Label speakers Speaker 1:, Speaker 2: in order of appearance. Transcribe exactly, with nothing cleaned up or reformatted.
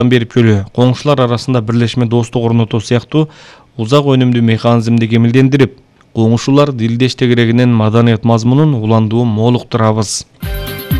Speaker 1: берип келүү, коңшулар арасында бирлешме достук орнотуу сыяктуу узак өнүмдүү механизмди кемилдендирип, коңшулар дилдеш тегерегинен маданият мазмунун уландуун молуктурабыз.